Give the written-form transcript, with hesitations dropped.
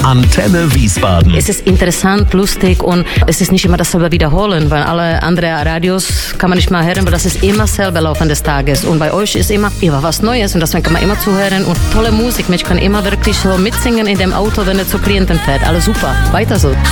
Antenne Wiesbaden. Es ist interessant, lustig und es ist nicht immer dasselbe wiederholen, weil alle anderen Radios kann man nicht mal hören, weil das ist immer selber Laufen des Tages. Und bei euch ist immer was Neues und deswegen kann man immer zuhören und tolle Musik. Ich kann immer wirklich so mitsingen in dem Auto, wenn er zu Klienten fährt. Alles super. Weiter so.